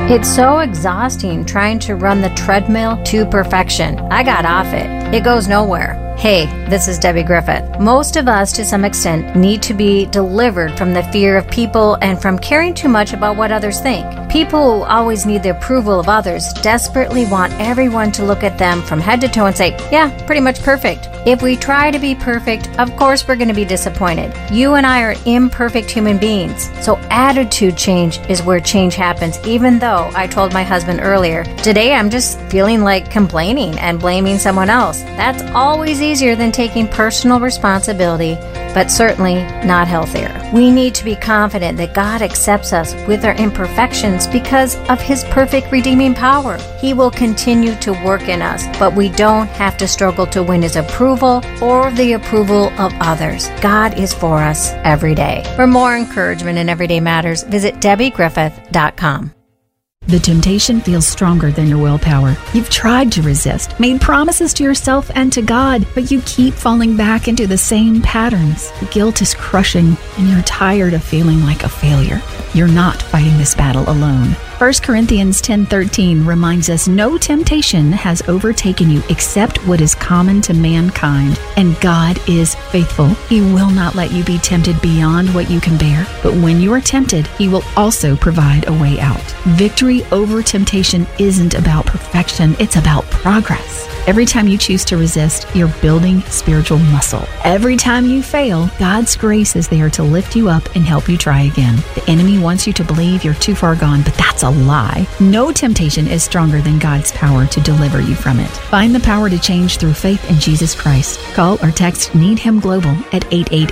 It's so exhausting trying to run the treadmill to perfection. I got off it. It goes nowhere. Hey, this is Debbie Griffith. Most of us, to some extent, need to be delivered from the fear of people and from caring too much about what others think. People who always need the approval of others desperately want everyone to look at them from head to toe and say, yeah, pretty much perfect. If we try to be perfect, of course we're going to be disappointed. You and I are imperfect human beings. So attitude change is where change happens, even though I told my husband earlier, today I'm just feeling like complaining and blaming someone else. That's always easier than taking personal responsibility, but certainly not healthier. We need to be confident that God accepts us with our imperfections because of His perfect redeeming power. He will continue to work in us, but we don't have to struggle to win His approval or the approval of others. God is for us every day. For more encouragement in Everyday Matters, visit DebbieGriffith.com. The temptation feels stronger than your willpower. You've tried to resist, made promises to yourself and to God, but you keep falling back into the same patterns. The guilt is crushing, and you're tired of feeling like a failure. You're not fighting this battle alone. 1 Corinthians 10:13 reminds us no temptation has overtaken you except what is common to mankind, and God is faithful. He will not let you be tempted beyond what you can bear, but when you are tempted, He will also provide a way out. Victory over temptation isn't about perfection, it's about progress. Every time you choose to resist, you're building spiritual muscle. Every time you fail, God's grace is there to lift you up and help you try again. The enemy wants you to believe you're too far gone, but that's a lie. No temptation is stronger than God's power to deliver you from it. Find the power to change through faith in Jesus Christ. Call or text Need Him Global at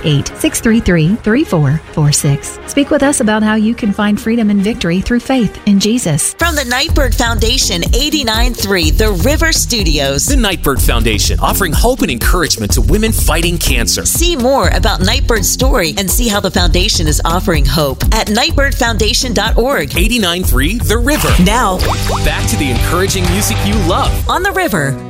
888-633-3446. Speak with us about how you can find freedom and victory through faith in Jesus. From the Nightbird Foundation, 89.3 The River Studios. The Nightbird Foundation, offering hope and encouragement to women fighting cancer. See more about Nightbird's story and see how the foundation is offering hope at nightbirdfoundation.org. 89.3 The River. Now, back to the encouraging music you love on The River.